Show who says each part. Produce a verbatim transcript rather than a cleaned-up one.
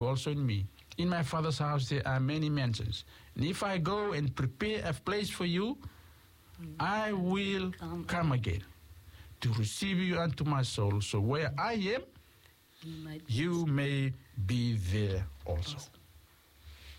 Speaker 1: also in me. In my Father's house there are many mansions. And if I go and prepare a place for you, I will come, come again to receive you unto my soul. So where I am, you may be there also.